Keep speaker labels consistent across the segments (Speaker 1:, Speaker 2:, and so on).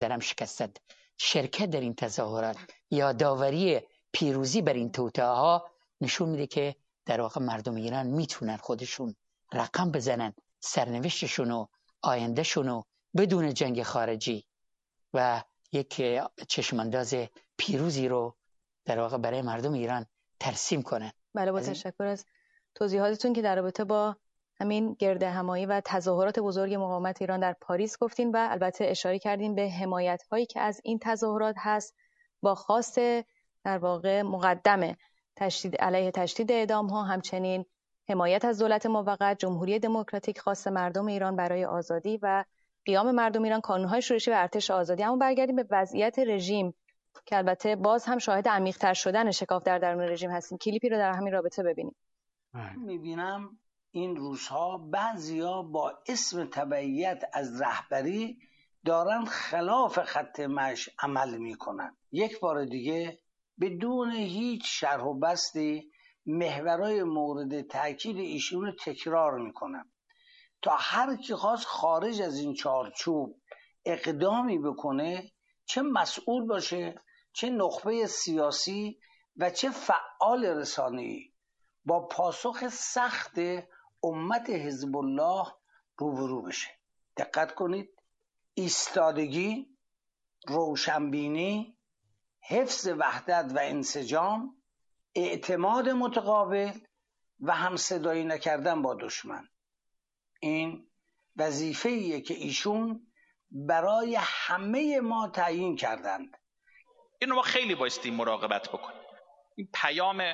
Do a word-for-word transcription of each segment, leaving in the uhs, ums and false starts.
Speaker 1: درم شکست شرکت در این تظاهرات یا داوری پیروزی بر این توطئه‌ها نشون میده که در واقع مردم ایران میتونن خودشون رقم بزنن سرنوشتشون و آیندهشون و بدون جنگ خارجی و یک چشمانداز پیروزی رو در واقع برای مردم ایران ترسیم کنن.
Speaker 2: بله، با تشکر از توضیحاتتون که در رابطه با همین گرد همایی و تظاهرات بزرگ مقاومت ایران در پاریس گفتین و البته اشاره کردیم به حمایت هایی که از این تظاهرات هست با خواست در واقع مقدم تشدید علیه تشدید اعدام ها، همچنین حمایت از دولت موقت جمهوری دموکراتیک، خواست مردم ایران برای آزادی و قیام مردم ایران، کانون‌های شورشی و ارتش آزادی. اما برگردیم به وضعیت رژیم که البته باز هم شاهد عمیق‌تر شدن شکاف در درون رژیم هستیم. کلیپی رو در همین رابطه ببینیم.
Speaker 3: می‌بینم این روزها بعضیا با اسم تبعیت از رهبری دارن خلاف خط مشی عمل میکنن. یک بار دیگه بدون هیچ شرح و بستی محورهای مورد تاکید ایشون رو تکرار میکنن تا هر کی خواست خارج از این چارچوب اقدامی بکنه، چه مسئول باشه، چه نخبه سیاسی و چه فعال رسانه‌ای، با پاسخ سخت امت حزب الله روبرو بشه. دقت کنید، ایستادگی، روشنبینی، حفظ وحدت و انسجام، اعتماد متقابل و همصدایی نکردن با دشمن، این وظیفه‌ایه که ایشون برای همه ما تعیین کردند.
Speaker 4: اینو ما خیلی بایستی مراقبت بکنیم. این پیام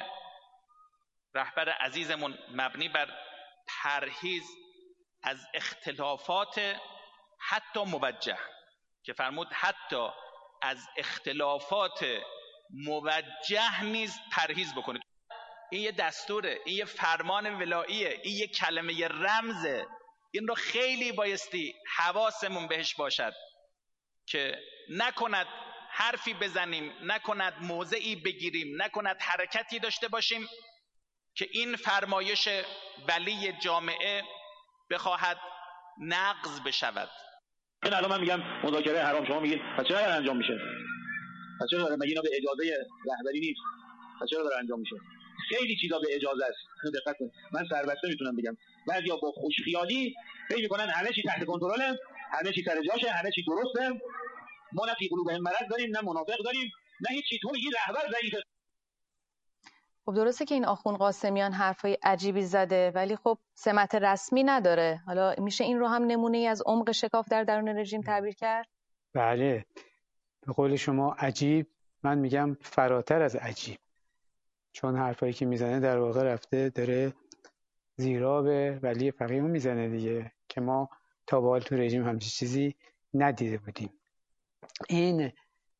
Speaker 4: رهبر عزیزمون مبنی بر پرهیز از اختلافات حتی موجه که فرمود حتی از اختلافات موجه نیز پرهیز بکنید. این یه دستوره، این یه فرمان ولاییه، این یه کلمه رمزه. این رو خیلی بایستی حواسمون بهش باشد که نکند حرفی بزنیم، نکند موضعی بگیریم، نکند حرکتی داشته باشیم که این فرمایش ولی جامعه بخواهد نقض بشود.
Speaker 5: این الان من میگم مذاکره حرام، شما میگید پس چرا داره انجام میشه؟ پس چرا داره؟ مگه اینا به اجازه رهبری نیست؟ پس چرا داره انجام میشه؟ خیلی چیزا به اجازه است. دقت کنید. من سربسته میتونم بگم بعضیا با خوشخیالی فکر میکنن همه چی تحت کنترله، همه چی سر جاشه، همه چی درسته. ما نه فی قلوبهم مرض داریم، نه منافق داریم، نه هیچ چیز. تو میگی رهبر ضعیفه.
Speaker 2: خب درسته که این آخوند قاسمیان حرفای عجیبی زده، ولی خب سمت رسمی نداره. حالا میشه این رو هم نمونه ای از عمق شکاف در درون رژیم تعبیر کرد؟
Speaker 6: بله، به قول شما عجیب، من میگم فراتر از عجیب، چون حرفایی که میزنه در واقع رفته داره زیرا به ولی فقیه میزنه دیگه، که ما تا به حال تو رژیم همچین چیزی ندیده بودیم. این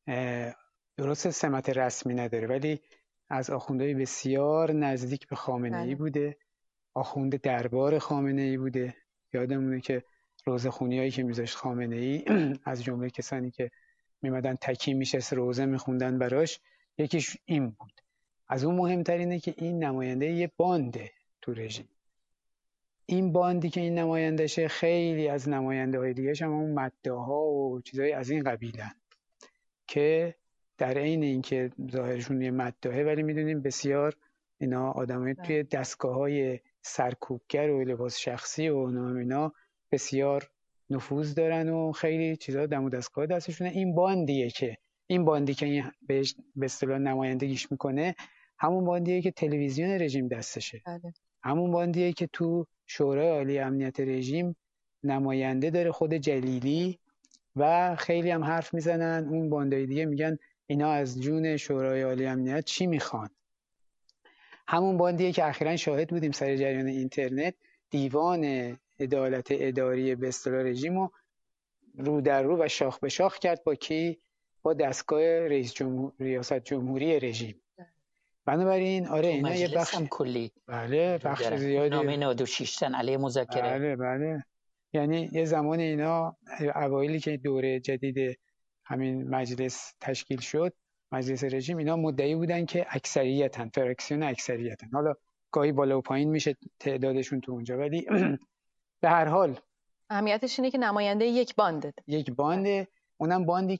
Speaker 6: درست سمت رسمی نداره، ولی از آخوندهای بسیار نزدیک به خامنه‌ای بوده، آخوند دربار خامنه‌ای بوده. یادمونه که روزه‌خونیایی که میذاشت خامنه‌ای از جمله کسانی که میمدن تکی میشست روزه میخوندن براش، یکیش این بود. از اون مهمتر اینه که این نماینده یه بانده تو رژیم. این باندی که این نمایندشه، خیلی از نماینده های دیگه هم اون مداها و چیزای از این قبیلن که در عین اینکه ظاهرشون یه مداحه، ولی میدونیم بسیار اینا آدمای توی دستگاه‌های سرکوبگر و لباس شخصی و اینا بسیار نفوذ دارن و خیلی چیزا دم و دستگاه دستشونه. این باندیه که این باندی که این بهش به اصطلاح نمایندگیش میکنه، همون باندیه که تلویزیون رژیم دستشه. بله. همون باندیه که تو شورای عالی امنیت رژیم نماینده داره خود جلیلی و خیلی هم حرف میزنن. اون باندای دیگه میگن اینا از جون شورای عالی امنیت چی میخوان. همون باندیه که اخیراً شاهد بودیم سر جریان اینترنت، دیوان عدالت اداری به اصطلاح رژیمو رو در رو و شاخ به شاخ کرد با کی؟ با دستگاه رئیس جمهور ریاست جمهوری رژیم. بنابراین آره اینا یه بخش
Speaker 1: هم کلی
Speaker 6: بله بخش زیادی
Speaker 1: نامه نود و شش تن علیه مذاکره.
Speaker 6: بله بله یعنی یه زمان اینا اوایلی که دوره جدید همین مجلس تشکیل شد، مجلس رژیم، اینا مدعی بودن که اکثریتن، فرکسیون اکثریتن. حالا گاهی بالا و پایین میشه تعدادشون تو اونجا، ولی به هر حال
Speaker 2: اهمیتش اینه که نماینده یک بانده.
Speaker 6: یک بانده، اونم باندی